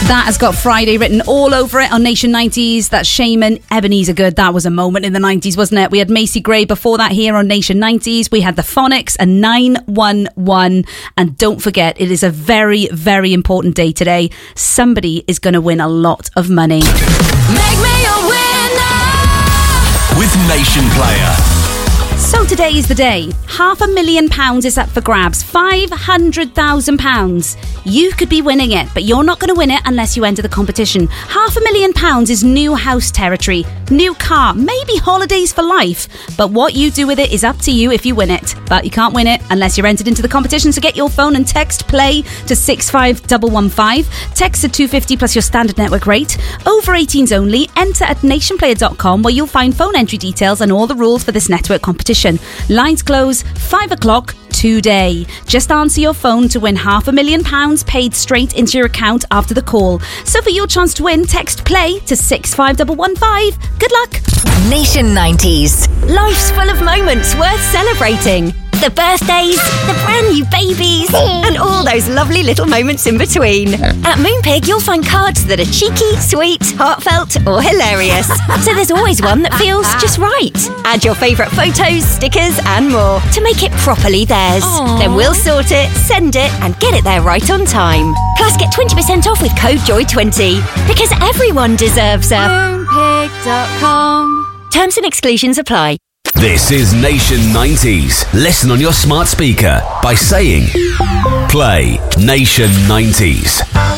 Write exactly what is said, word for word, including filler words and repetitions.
That has got Friday written all over it on Nation nineties. That's Shaman, Ebenezer Good. That was a moment in the nineties, wasn't it? We had Macy Gray before that here on Nation nineties. We had the Phonics and nine one one. And don't forget, it is a very, very important day today. Somebody is going to win a lot of money. Make me a winner with Nation Player. So today is the day. Half a million pounds is up for grabs. five hundred thousand pounds. You could be winning it, but you're not going to win it unless you enter the competition. Half a million pounds is new house territory, new car, maybe holidays for life. But what you do with it is up to you if you win it. But you can't win it unless you're entered into the competition. So get your phone and text play to six five one one five. Text at two fifty plus your standard network rate. Over eighteens only. Enter at nation player dot com where you'll find phone entry details and all the rules for this network competition. Lines close five o'clock today. Just answer your phone to win half a million pounds paid straight into your account after the call. So for your chance to win, text play to six five one one five. Good luck. Nation nineties. Life's full of moments worth celebrating. The birthdays, the brand new babies, and all those lovely little moments in between. At Moonpig, you'll find cards that are cheeky, sweet, heartfelt, or hilarious. So there's always one that feels just right. Add your favourite photos, stickers, and more to make it properly theirs. Aww. Then we'll sort it, send it, and get it there right on time. Plus, get twenty percent off with code joy twenty. Because everyone deserves a moonpig dot com. Terms and exclusions apply. This is Nation nineties. Listen on your smart speaker by saying play Nation nineties.